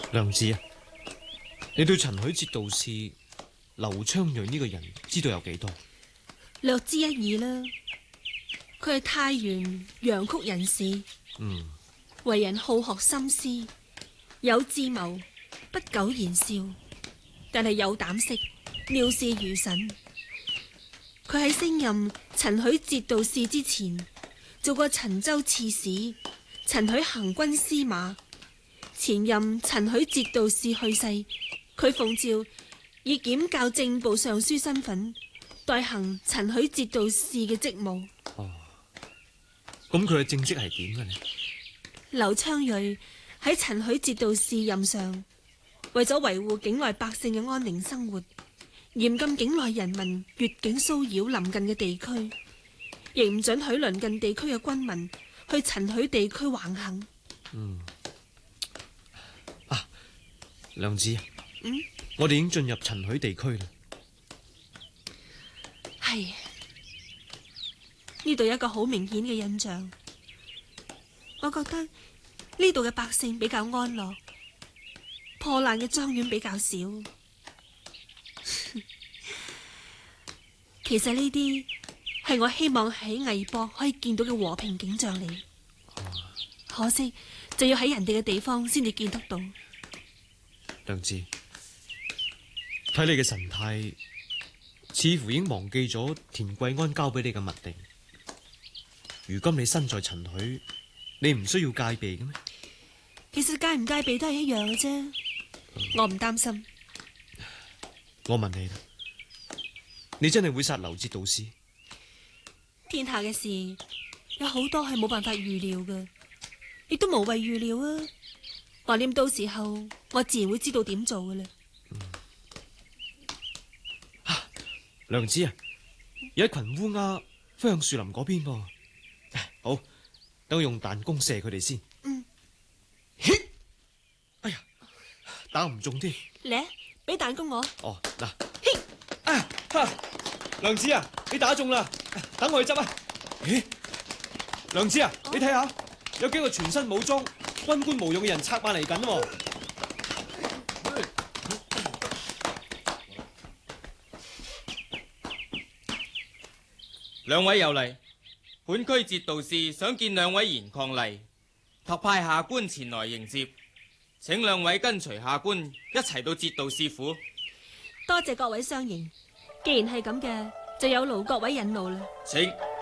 良子啊，你對陳許節度使劉昌瑞呢個人知道有幾多？ 略知一二啦。佢係太原陽曲人士，為人好學心思，有智謀，不苟言笑，但係有膽識，料事如神。佢喺升任陳許節度使之前，做過陳州刺史、陳許行軍司馬。前任陳許節度使去世，佢奉詔以檢校正部尚書身份代行陳許節度使嘅職務。 咁佢嘅政績係點嘅呢？ 劉昌瑞喺陳許節度使任上，為咗維護境內百姓嘅安寧生活，嚴禁境內人民越境騷擾鄰近嘅地區，亦唔准許鄰近地區嘅軍民去陳許地區橫行。 良子，我哋已經進入陳許地區啦。 係，呢度有一個好明顯嘅印象，我覺得呢度嘅百姓比較安樂，破爛嘅莊園比較少。其實呢啲係我希望喺魏博可以見到嘅和平景象嚟，可惜就要喺人哋嘅地方先至見得到。 良子，睇你嘅神態，似乎已經忘記咗田桂安交俾你嘅密令。如今你身在陳許，你唔需要戒備嘅咩？ 其實戒唔戒備都係一樣嘅啫，我唔擔心。 我問你啦，你真係會殺劉節度使？ 天下嘅事有好多係冇辦法預料嘅，亦都無謂預料啊！橫掂到時候，我自然會知道點做嘅啦。 良子啊，有一群烏鴉飛向樹林嗰邊噃。好，等我用彈弓射佢哋先。哎呀，打唔中添。 嚟，俾彈弓我。 哦，嗱，良子啊，你打中啦，等我去執啊。良子啊，你睇下，有幾個全身武裝、軍官無用嘅人策馬嚟緊喎。 兩位有禮，本區節度使想見兩位賢伉儷，特派下官前來迎接，請兩位跟隨下官一齊到節度使府。 多謝各位相迎，既然係咁嘅，就有勞各位引路啦。 請。